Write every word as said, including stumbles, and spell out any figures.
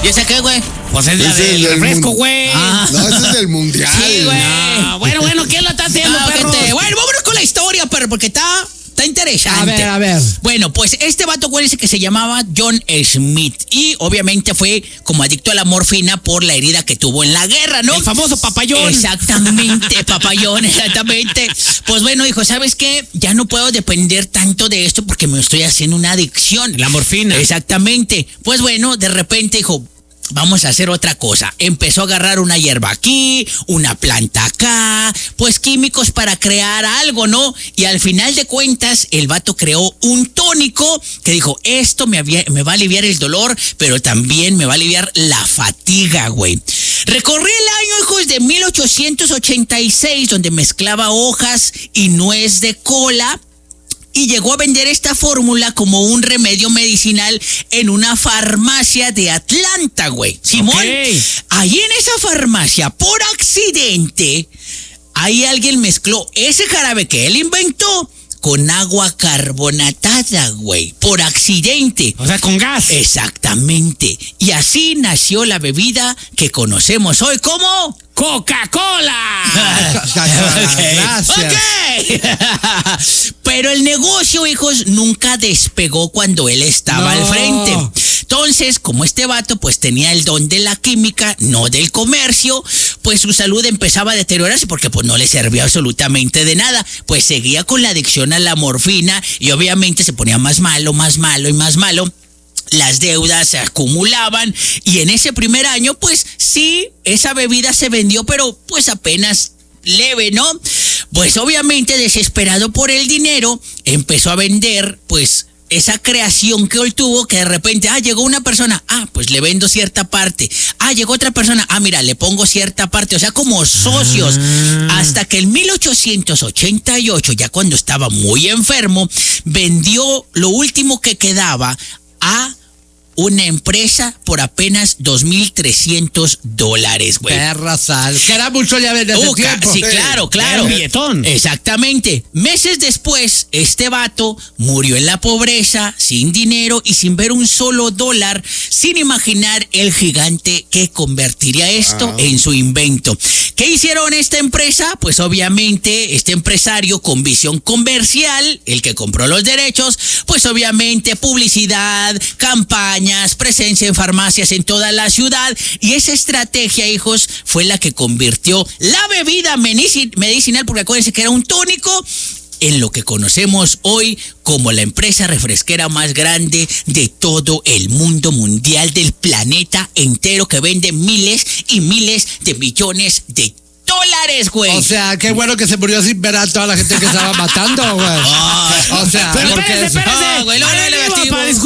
¿Y ese qué, güey? Pues es la Ese del es del refresco, mun- güey. Ah. No, ese es del mundial. Sí, güey. No, bueno, bueno, ¿quién lo está haciendo, Ah, perro? gente, bueno, vámonos con la historia, perro, porque está, está interesante. A ver, a ver. Bueno, pues este vato, güey, dice que se llamaba John Smith. Y obviamente fue como adicto a la morfina por la herida que tuvo en la guerra, ¿no? El famoso papayón. Exactamente, papayón, exactamente. Pues bueno, dijo, ¿sabes qué? Ya no puedo depender tanto de esto porque me estoy haciendo una adicción. La morfina. Exactamente. Pues bueno, de repente dijo, vamos a hacer otra cosa. Empezó a agarrar una hierba aquí, una planta acá, pues químicos para crear algo, ¿no? Y al final de cuentas, el vato creó un tónico que dijo, esto me, había- me va a aliviar el dolor, pero también me va a aliviar la fatiga, güey. Recorrí el año, hijos, de mil ochocientos ochenta y seis, donde mezclaba hojas y nuez de cola, y llegó a vender esta fórmula como un remedio medicinal en una farmacia de Atlanta, güey. Simón, Ok. ahí en esa farmacia, por accidente, ahí alguien mezcló ese jarabe que él inventó con agua carbonatada, güey. Por accidente. O sea, con gas. Exactamente. Y así nació la bebida que conocemos hoy como... ¡Coca-Cola! Gracias. Ok. Pero el negocio, hijos, nunca despegó cuando él estaba No. al frente. Entonces, como este vato pues tenía el don de la química, no del comercio, pues su salud empezaba a deteriorarse porque pues no le servía absolutamente de nada. Pues seguía con la adicción a la morfina y obviamente se ponía más malo, más malo y más malo. Las deudas se acumulaban y en ese primer año, pues sí, esa bebida se vendió, pero pues apenas leve, ¿no? Pues obviamente desesperado por el dinero, empezó a vender, pues, esa creación que él tuvo, que de repente, ah, llegó una persona, ah, pues le vendo cierta parte. Ah, llegó otra persona, ah, mira, le pongo cierta parte. O sea, como socios. Ah. Hasta que en mil ochocientos ochenta y ocho, ya cuando estaba muy enfermo, vendió lo último que quedaba a una empresa por apenas dos mil trescientos dólares, güey. Perra sal. Que era mucho ya en ese Uh, ca- tiempo. sí, claro, claro. Un billetón. Exactamente. Meses después, este vato murió en la pobreza, sin dinero y sin ver un solo dólar, sin imaginar el gigante que convertiría esto en su invento. ¿Qué hicieron esta empresa? Pues obviamente este empresario con visión comercial, el que compró los derechos, pues obviamente publicidad, campaña, presencia en farmacias en toda la ciudad, y esa estrategia, hijos, fue la que convirtió la bebida medici- medicinal, porque acuérdense que era un tónico, en lo que conocemos hoy como la empresa refresquera más grande de todo el mundo mundial, del planeta entero, que vende miles y miles de millones de dólares, güey. O sea, qué bueno que se murió sin ver a toda la gente que estaba matando, güey. O sea, Pero porque espérese, es- espérese. No, güey, no, no,